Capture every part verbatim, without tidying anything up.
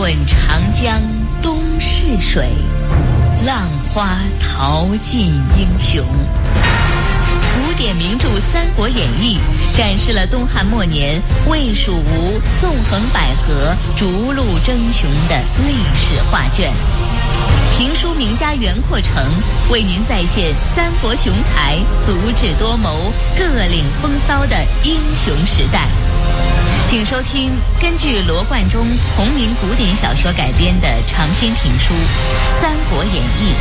滚长江东逝水，浪花淘尽英雄。古典名著《三国演义》展示了东汉末年魏蜀吴纵横捭阖、逐鹿争雄的历史画卷。评书名家袁阔成为您再现三国雄才足智多谋、各领风骚的英雄时代。请收听根据罗贯中同名古典小说改编的长篇评书《三国演义》。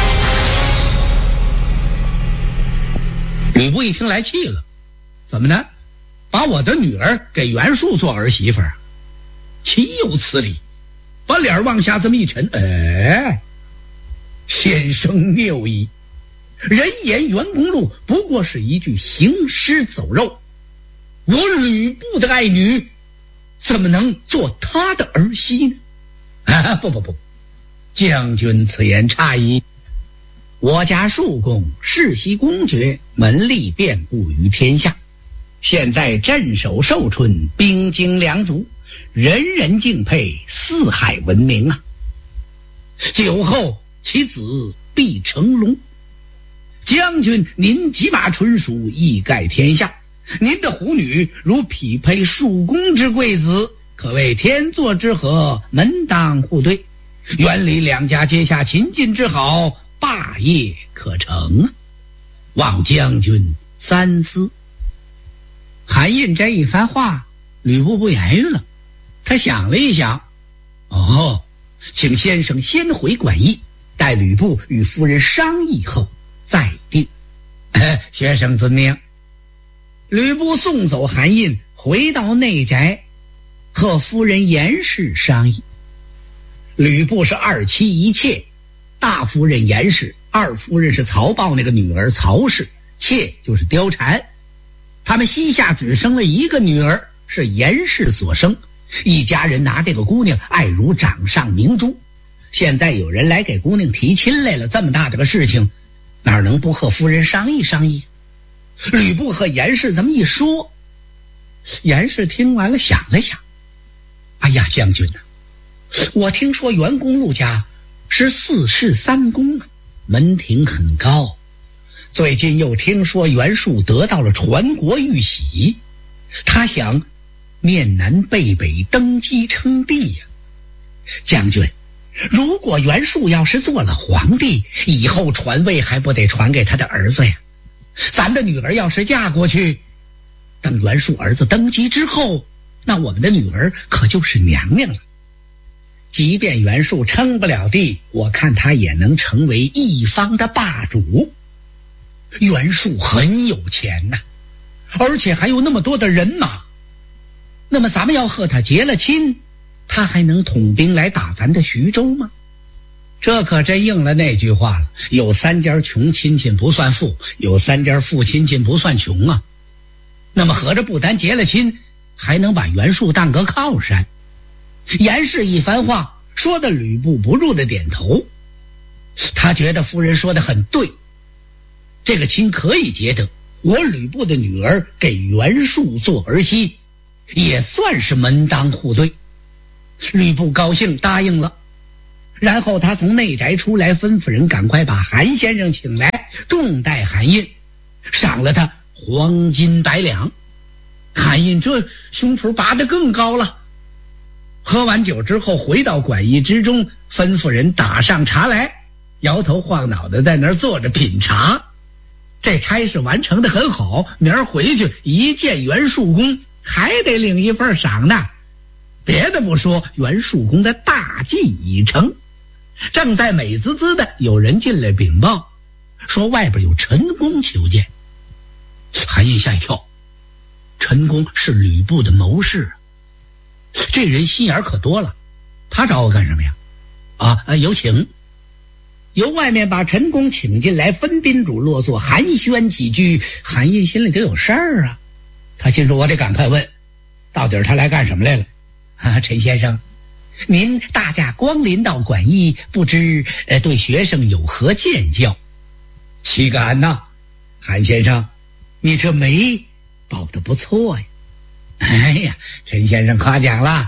吕布一听来气了，怎么呢？把我的女儿给袁术做儿媳妇儿，岂有此理！把脸往下这么一沉，哎，先生谬矣。人言袁公路不过是一具行尸走肉，我吕布的爱女怎么能做他的儿媳呢？啊，不不不，将军此言差矣。我家庶公世袭公爵，门第遍布于天下，现在镇守寿春，兵精粮足，人人敬佩，四海闻名啊！酒后其子必成龙。将军您骑马纯熟，义盖天下，您的虎女如匹配庶公之贵子，可谓天作之合，门当户对，原理两家结下秦晋之好，霸业可成啊！望将军三思。韩印这一番话，吕布不言语了。他想了一想，哦，请先生先回馆驿，待吕布与夫人商议后再定。学生遵命。吕布送走韩印，回到内宅，和夫人严氏商议。吕布是二妻一妾，大夫人严氏，二夫人是曹豹那个女儿曹氏，妾就是貂蝉。他们膝下只生了一个女儿，是严氏所生。一家人拿这个姑娘爱如掌上明珠。现在有人来给姑娘提亲来了，这么大这个事情，哪能不和夫人商议商议？吕布和严氏这么一说，严氏听完了想了想，哎呀，将军啊，我听说袁公路家是四世三公啊，门庭很高。最近又听说袁术得到了传国玉玺，他想面南背北登基称帝呀、啊。将军，如果袁术要是做了皇帝，以后传位还不得传给他的儿子呀？咱的女儿要是嫁过去，等袁术儿子登基之后，那我们的女儿可就是娘娘了。即便袁术称不了帝，我看他也能成为一方的霸主。袁术很有钱呐、啊，而且还有那么多的人马。那么咱们要和他结了亲，他还能统兵来打咱的徐州吗？这可真应了那句话了，有三家穷亲戚不算富，有三家富亲戚不算穷啊。那么合着不单结了亲，还能把袁术当个靠山。严氏一番话说的吕布不住的点头，他觉得夫人说的很对，这个亲可以结得，我吕布的女儿给袁术做儿媳，也算是门当户对。吕布高兴答应了，然后他从内宅出来，吩咐人赶快把韩先生请来，重待韩印，赏了他黄金百两。韩印这胸脯拔得更高了。喝完酒之后，回到馆驿之中，吩咐人打上茶来，摇头晃脑的在那儿坐着品茶。这差事完成的很好，明儿回去一见袁术公，还得领一份赏呢。别的不说，袁术公的大计已成。正在美滋滋的，有人进来禀报，说外边有陈宫求见。韩印吓一跳，陈宫是吕布的谋士，这人心眼可多了，他找我干什么呀？啊，有请。由外面把陈宫请进来，分宾主落座，寒暄几句。韩印心里得有事儿啊，他心说我得赶快问，到底他来干什么来了？啊，陈先生，您大驾光临到馆驿，不知呃对学生有何见教？岂敢呐，韩先生，你这眉报得不错呀。哎呀，陈先生夸奖了，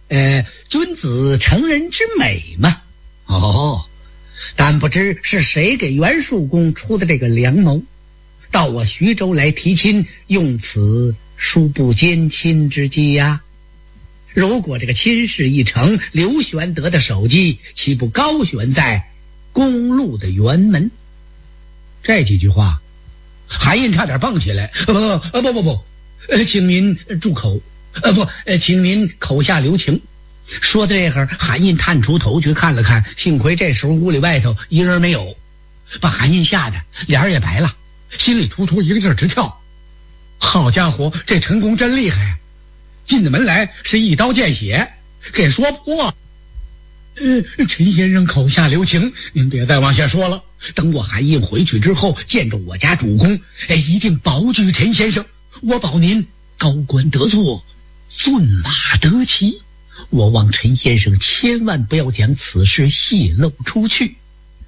呃，君子成人之美嘛。哦，但不知是谁给袁术公出的这个良谋，到我徐州来提亲，用此殊不奸亲之计呀。如果这个亲事一成，刘玄德的首级岂不高悬在公路的辕门？这几句话，韩印差点蹦起来。不不不不不，呃，请您住口。呃不，呃，请您口下留情。说到这会儿，韩印探出头去看了看，幸亏这时候屋里外头一人没有，把韩印吓得脸儿也白了，心里突突一个劲儿直跳。好家伙，这陈宫真厉害！进了门来是一刀见血，给说破。呃，陈先生口下留情，您别再往下说了。等我韩印回去之后，见着我家主公，哎，一定保举陈先生。我保您高官得坐，骏马得骑。我望陈先生千万不要将此事泄露出去。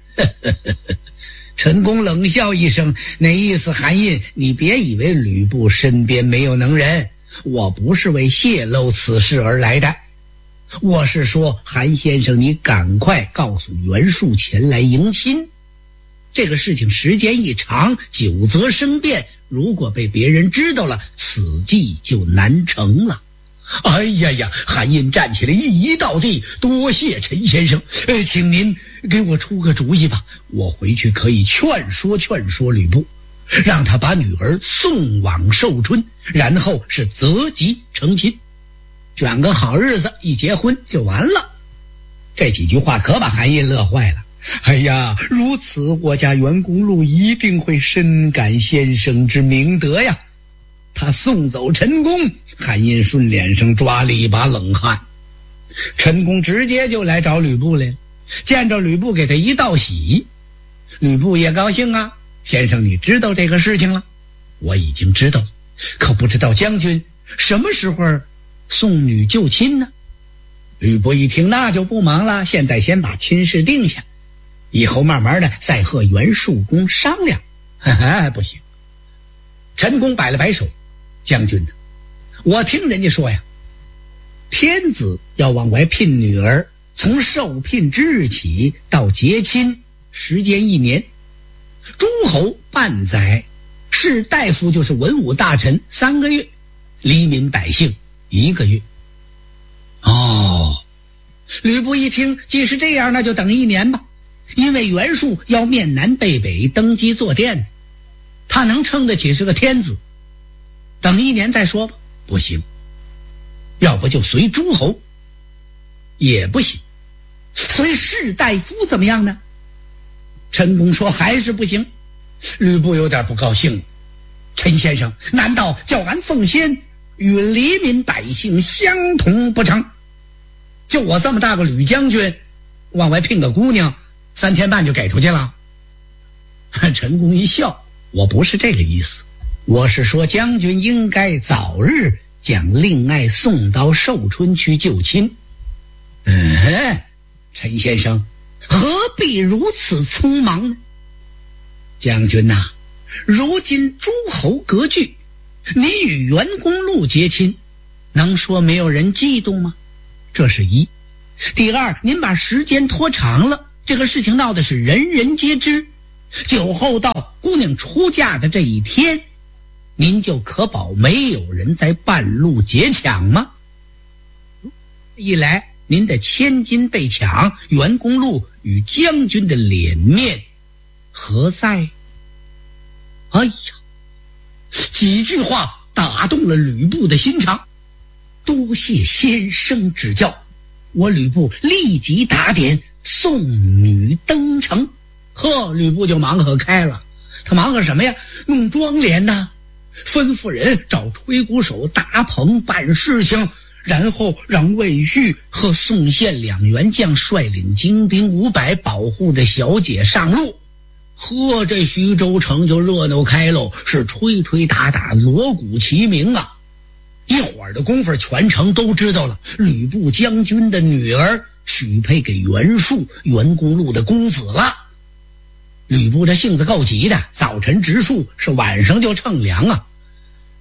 陈宫冷笑一声，那意思韩印，你别以为吕布身边没有能人，我不是为泄露此事而来的。我是说，韩先生，你赶快告诉袁术前来迎亲。这个事情时间一长，久则生变，如果被别人知道了，此计就难成了。哎呀呀！韩印站起来一一倒地，多谢陈先生，呃，请您给我出个主意吧，我回去可以劝说劝说吕布，让他把女儿送往寿春，然后是择吉成亲，选个好日子一结婚就完了。这几句话可把韩印乐坏了。哎呀，如此我家袁公路一定会深感先生之明德呀。他送走陈宫，韩印顺脸上抓了一把冷汗。陈宫直接就来找吕布来，见着吕布给他一道喜。吕布也高兴啊，先生你知道这个事情了？我已经知道，可不知道将军什么时候送女就亲呢？吕布一听，那就不忙了，现在先把亲事定下，以后慢慢的再和袁术公商量。哈哈，不行。陈宫摆了摆手，将军呢，我听人家说呀，天子要往外聘女儿，从受聘之日起到结亲，时间一年；诸侯半载，士大夫就是文武大臣三个月，黎民百姓一个月。哦，吕布一听，既是这样，那就等一年吧，因为袁术要面南背北登基坐殿，他能撑得起是个天子，等一年再说吧。不行，要不就随诸侯，也不行，随士大夫怎么样呢？陈宫说还是不行。吕布有点不高兴了，陈先生，难道叫俺奉先与黎民百姓相同不成？就我这么大个吕将军，往外聘个姑娘，三天半就给出去了？陈宫一笑，我不是这个意思，我是说将军应该早日将令爱送到寿春去就亲。嗯，陈先生何必如此匆忙呢？将军呐、啊，如今诸侯割据，你与袁公路结亲，能说没有人嫉妒吗？这是一。第二，您把时间拖长了，这个事情闹的是人人皆知，酒后到姑娘出嫁的这一天，您就可保没有人在半路劫抢吗？一来您的千金被抢，袁公路与将军的脸面何在？哎呀，几句话打动了吕布的心肠。多谢先生指教，我吕布立即打点送女登城。呵，吕布就忙活开了。他忙活什么呀？弄妆奁呐，吩咐人找吹鼓手搭棚办事情，然后让魏续和宋宪两员将率领精兵五百保护着小姐上路。呵，这徐州城就热闹开喽，是吹吹打打，锣鼓齐鸣啊！一会儿的功夫，全城都知道了，吕布将军的女儿许配给袁术，袁公路的公子了。吕布这性子够急的，早晨植树，是晚上就乘凉啊。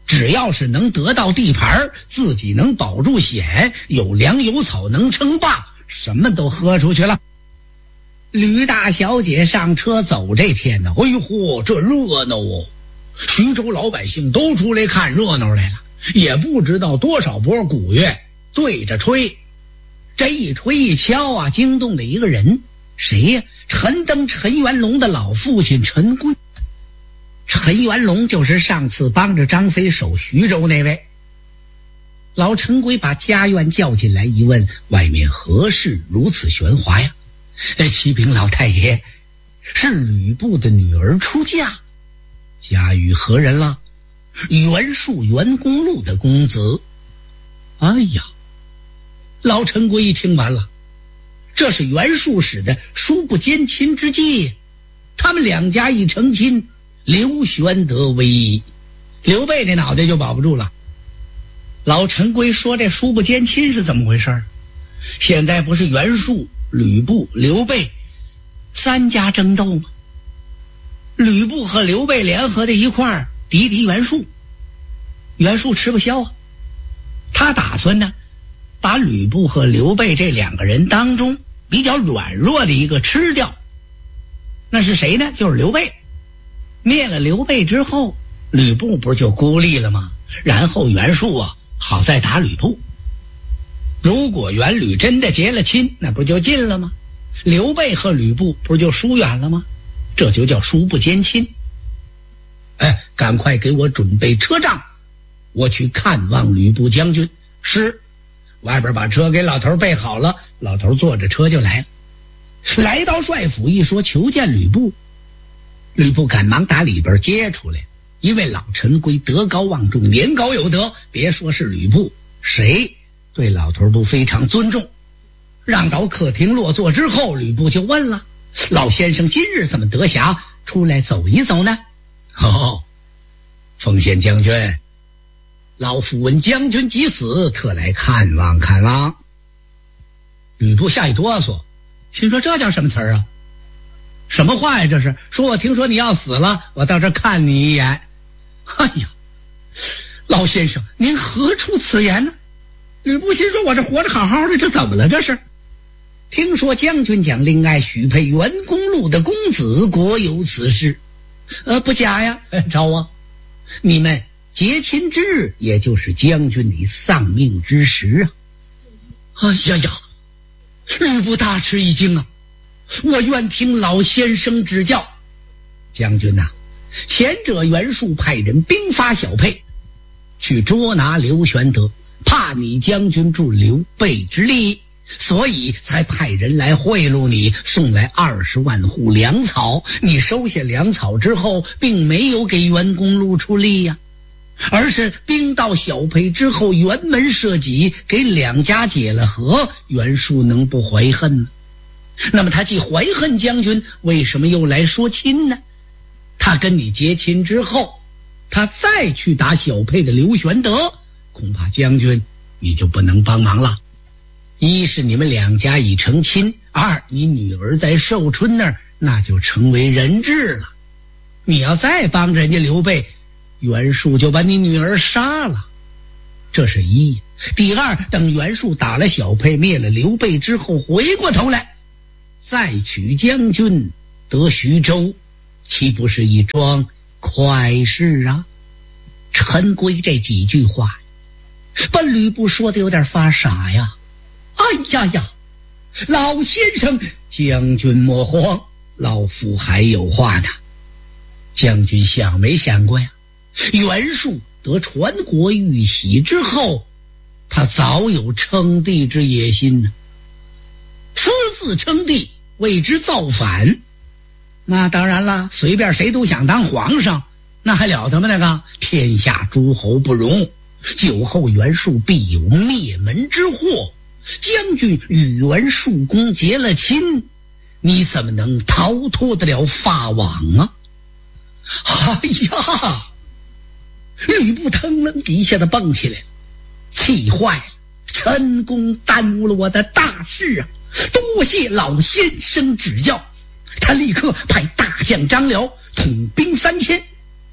只要是能得到地盘，自己能保住险，有粮有草能称霸，什么都喝出去了。吕大小姐上车走这天呢，哎呦嚯，这热闹哦！徐州老百姓都出来看热闹来了，也不知道多少波鼓乐对着吹，这一吹一敲啊，惊动了一个人，谁呀？陈登陈元龙的老父亲陈贵。陈元龙就是上次帮着张飞守徐州那位。老陈规把家院叫进来一问，外面何事如此喧哗呀？启禀老太爷，是吕布的女儿出嫁，嫁与何人了？袁术袁公路的公子。哎呀，老陈规一听完了，这是袁术使的叔不兼亲之计，他们两家一成亲，刘玄德为一，刘备这脑袋就保不住了。老陈规说这叔不兼亲是怎么回事？现在不是袁术、吕布、刘备三家争斗吗？吕布和刘备联合在一块儿敌敌袁术，袁术吃不消啊，他打算呢把吕布和刘备这两个人当中比较软弱的一个吃掉。那是谁呢？就是刘备。灭了刘备之后，吕布不是就孤立了吗？然后袁术啊好再打吕布。如果袁吕真的结了亲，那不就近了吗？刘备和吕布不就疏远了吗？这就叫叔不兼亲。哎，赶快给我准备车仗，我去看望吕布将军。是，外边把车给老头备好了，老头坐着车就来了。来到帅府一说求见吕布，吕布赶忙打里边接出来，因为老陈规德高望重，年高有德，别说是吕布，谁对老头都非常尊重。让到客厅落座之后，吕布就问了：老先生今日怎么得暇出来走一走呢？哦，奉献将军，老夫闻将军即死，特来看望看望。吕布吓一哆嗦，心说这叫什么词儿啊？什么话呀这是？说我听说你要死了，我到这看你一眼。哎呀，老先生您何出此言呢？吕布心说我这活着好好的，这怎么了这是？听说将军将另爱许配袁公路的公子，国有此事。呃，不假呀，招啊！你们结亲之日，也就是将军你丧命之时啊！哎呀呀，吕布大吃一惊啊！我愿听老先生指教。将军呐、啊，前者袁术派人兵发小沛，去捉拿刘玄德，怕你将军助刘备之力，所以才派人来贿赂你，送来二十万户粮草。你收下粮草之后，并没有给袁公路出力呀、啊，而是兵到小沛之后，辕门射戟，给两家解了和，袁术能不怀恨呢？那么他既怀恨将军，为什么又来说亲呢？他跟你结亲之后，他再去打小沛的刘玄德，恐怕将军你就不能帮忙了。一是你们两家已成亲，二你女儿在寿春那儿，那就成为人质了。你要再帮人家刘备，袁术就把你女儿杀了。这是一。第二，等袁术打了小沛，灭了刘备之后，回过头来再娶将军得徐州，岂不是一桩快事啊？陈规这几句话把吕布说的有点发傻呀。哎呀呀，老先生将军莫慌，老夫还有话呢。将军想没想过呀，袁术得传国玉玺之后，他早有称帝之野心呢。私自称帝为之造反，那当然了，随便谁都想当皇上，那还了得吗？那个天下诸侯不容，酒后袁术必有灭门之祸。将军与袁术公结了亲，你怎么能逃脱得了法网啊？哎呀，吕布腾楞一下子蹦起来，气坏了，陈公耽误了我的大事啊！多谢老先生指教。他立刻派大将张辽统兵三千，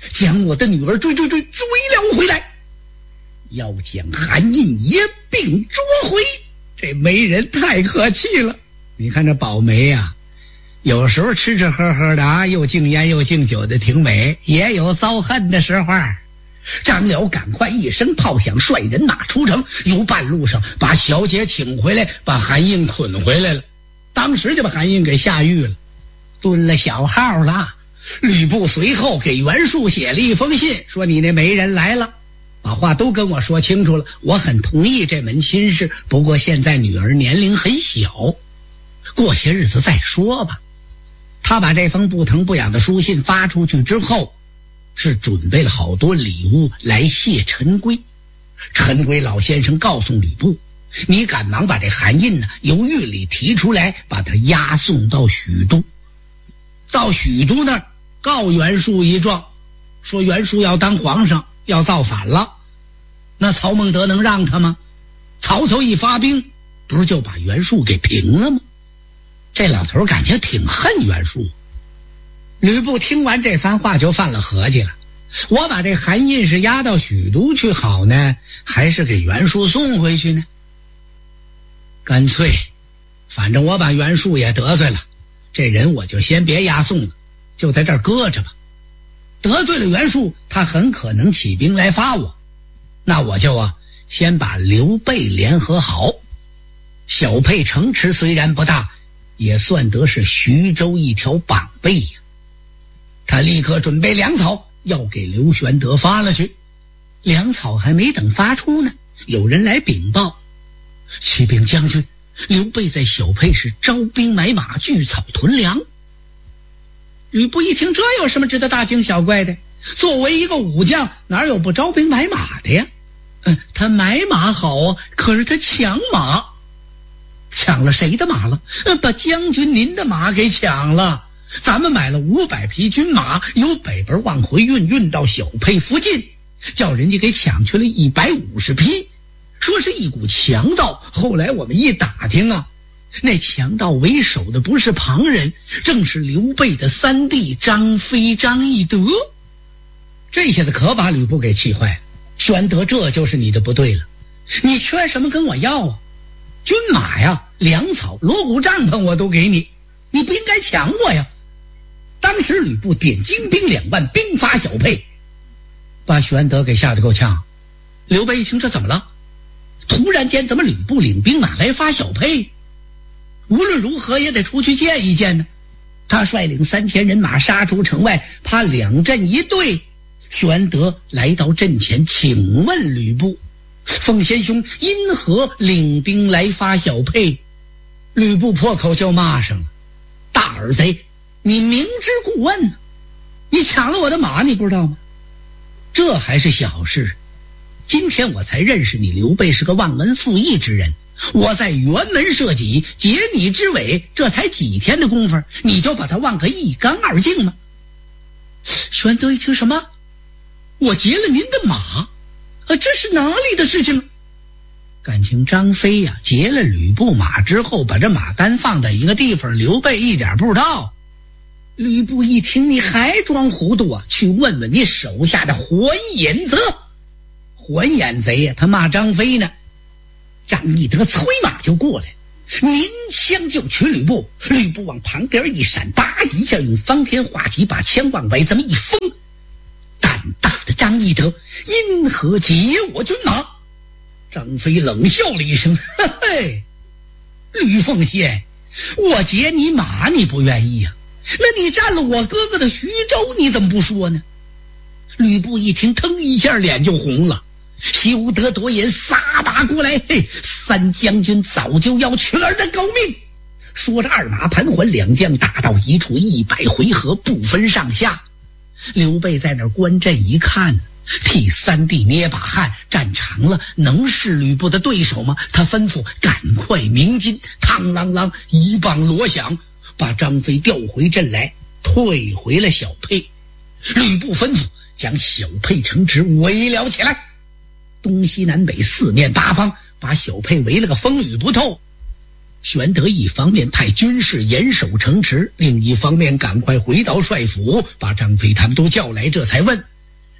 将我的女儿追追追追了回来，要将韩印也并捉回。这媒人太客气了，你看这宝梅啊，有时候吃吃喝喝的啊，又敬烟又敬酒的挺美，也有遭恨的时候。张辽赶快一声炮响，率人马出城，由半路上把小姐请回来，把韩印捆回来了。当时就把韩印给下狱了，蹲了小号了。吕布随后给袁术写了一封信，说你那媒人来了，把话都跟我说清楚了，我很同意这门亲事，不过现在女儿年龄很小，过些日子再说吧。他把这封不疼不痒的书信发出去之后，是准备了好多礼物来谢陈规。陈规老先生告诉吕布，你赶忙把这韩印呢由狱里提出来，把他押送到许都。到许都那儿告袁术一状，说袁术要当皇上，要造反了。那曹孟德能让他吗？曹操一发兵，不是就把袁术给平了吗？这老头感情挺恨袁术。吕布听完这番话就犯了合计了，我把这韩印是押到许都去好呢，还是给袁术送回去呢？干脆反正我把袁术也得罪了，这人我就先别押送了，就在这儿搁着吧。得罪了袁术，他很可能起兵来发我，那我就啊先把刘备联合好。小沛城池虽然不大，也算得是徐州一条膀臂呀。他立刻准备粮草，要给刘玄德发了去。粮草还没等发出呢，有人来禀报，启禀将军，刘备在小沛是招兵买马，聚草屯粮。吕布一听，这有什么值得大惊小怪的？作为一个武将，哪有不招兵买马的呀？嗯，他买马好啊，可是他抢马，抢了谁的马了？把将军您的马给抢了。咱们买了五百匹军马，由北边往回运，运到小沛附近，叫人家给抢去了一百五十匹，说是一股强盗。后来我们一打听啊，那强盗为首的不是旁人，正是刘备的三弟张飞张翼德。这下子可把吕布给气坏了。玄德，这就是你的不对了，你缺什么跟我要啊？军马呀，粮草，锣鼓帐篷我都给你，你不应该抢我呀。当时吕布点精兵两万，兵发小沛，把玄德给吓得够呛。刘备一听，这怎么了？突然间怎么吕布领兵马来发小沛？无论如何也得出去见一见呢。他率领三千人马杀出城外，怕两阵一对。玄德来到阵前，请问吕布，奉先兄因何领兵来发小沛？吕布破口就骂上了，大耳贼，你明知故问，你抢了我的马，你不知道吗？这还是小事，今天我才认识你刘备是个忘恩负义之人，我在辕门射戟，截你之尾，这才几天的功夫，你就把他忘个一干二净吗？玄德一听，什么？我劫了您的马啊，这是哪里的事情？感情张飞呀、啊，劫了吕布马之后，把这马单放在一个地方，刘备一点不知道。吕布一听，你还装糊涂啊？去问问你手下的火眼贼。火眼贼呀、啊，他骂张飞呢。张翼德催马就过来，鸣枪就取吕布。吕布往旁边一闪，叭一下用方天画戟把枪往外这么一封。胆大的张翼德，因何劫我军马？张飞冷笑了一声，嘿嘿，吕奉先，我劫你马你不愿意啊？那你占了我哥哥的徐州，你怎么不说呢？吕布一听，腾一下脸就红了，休得多言，撒把过来！嘿，三将军早就要取儿的狗命！说着，二马盘桓，两将打到一处，一百回合不分上下。刘备在那儿观阵一看，替三弟捏把汗，战长了能是吕布的对手吗？他吩咐赶快鸣金，嘡啷啷一棒锣响，把张飞调回阵来，退回了小沛。吕布吩咐将小沛城池围了起来，东西南北四面八方把小沛围了个风雨不透。玄德一方面派军士严守城池，另一方面赶快回到帅府，把张飞他们都叫来，这才问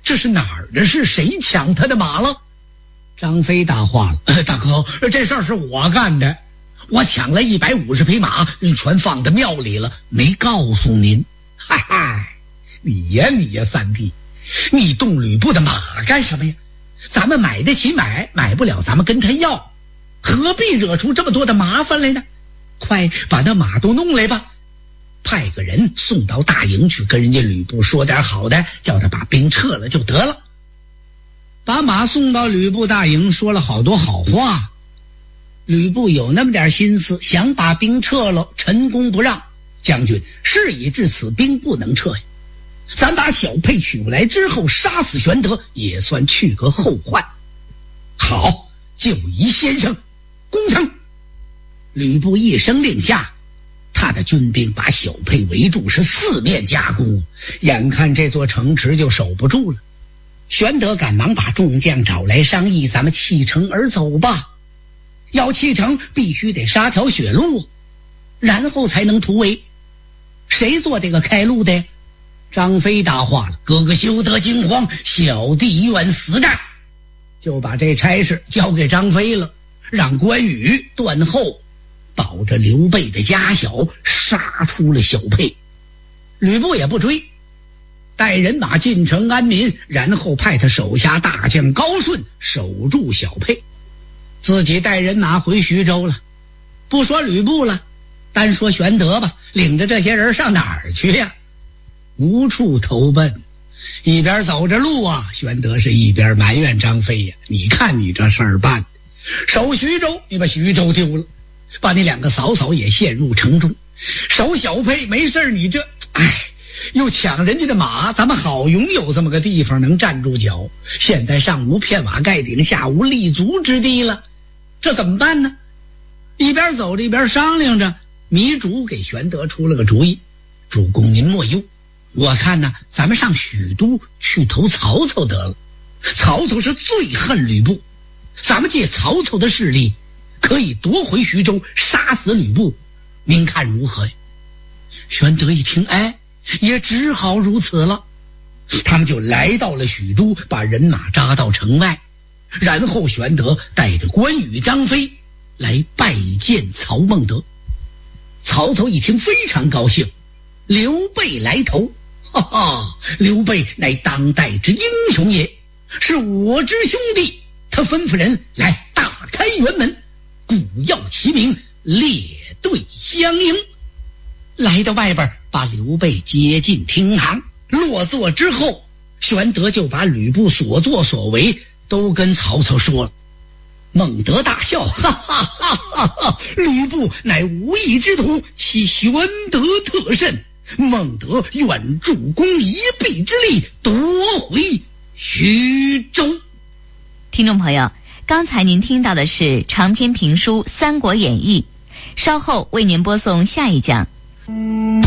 这是哪儿的事？谁抢他的马了？张飞大话了、呃、大哥，这事儿是我干的，我抢了一百五十匹马，全放在庙里了，没告诉您。嗨嗨，你呀你呀三弟，你动吕布的马干什么呀？咱们买得起买，买不了咱们跟他要，何必惹出这么多的麻烦来呢？快把那马都弄来吧，派个人送到大营去，跟人家吕布说点好的，叫他把兵撤了就得了。把马送到吕布大营，说了好多好话。吕布有那么点心思，想把兵撤了，陈宫不让。将军，事已至此，兵不能撤呀。咱把小沛取过来之后，杀死玄德，也算去个后患。好，就宜先生，攻城！吕布一声令下，他的军兵把小沛围住，是四面夹攻，眼看这座城池就守不住了。玄德赶忙把众将找来商议，咱们弃城而走吧。要弃城，必须得杀条血路，然后才能突围。谁做这个开路的？张飞大话了，哥哥休得惊慌，小弟愿死战。就把这差事交给张飞了，让关羽断后保着刘备的家小，杀出了小沛。吕布也不追，带人马进城安民，然后派他手下大将高顺守住小沛，自己带人马回徐州了。不说吕布了，单说玄德吧，领着这些人上哪儿去呀？无处投奔。一边走着路啊，玄德是一边埋怨张飞呀，你看你这事儿办，守徐州你把徐州丢了，把你两个嫂嫂也陷入城中，守小沛没事你这哎，又抢人家的马，咱们好拥有这么个地方能站住脚，现在上无片瓦盖顶，下无立足之地了，这怎么办呢？一边走着一边商量着，糜竺给玄德出了个主意，主公您莫忧，我看呢，咱们上许都去投曹操得了。曹操是最恨吕布，咱们借曹操的势力，可以夺回徐州，杀死吕布，您看如何呀？玄德一听，哎，也只好如此了。他们就来到了许都，把人马扎到城外，然后玄德带着关羽、张飞来拜见曹孟德。曹操一听非常高兴，刘备来投，哈哈，刘备乃当代之英雄也，是我之兄弟。他吩咐人来大开辕门，鼓噪齐鸣，列队相迎。来到外边，把刘备接进厅堂，落座之后，玄德就把吕布所作所为都跟曹操说了。孟德大笑，哈哈哈哈哈！吕布乃无义之徒，其玄德特甚。孟德愿助公一臂之力，夺回徐州。 听众朋友，刚才您听到的是长篇评书《三国演义》，稍后为您播送下一讲。